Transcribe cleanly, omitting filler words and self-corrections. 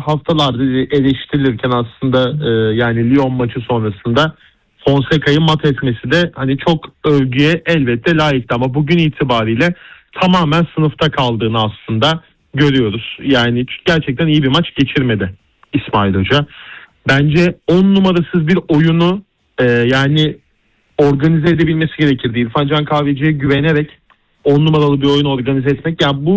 haftalardır eleştirilirken aslında yani Lyon maçı sonrasında Fonseca'yı mat etmesi de hani çok övgüye elbette layıktı ama bugün itibariyle tamamen sınıfta kaldığını aslında görüyoruz. Yani gerçekten iyi bir maç geçirmedi İsmail Hoca. Bence 10 numarasız bir oyunu yani organize edebilmesi gerekirdi. İrfan Can Kahveci'ye güvenerek 10 numaralı bir oyun organize etmek. Yani bu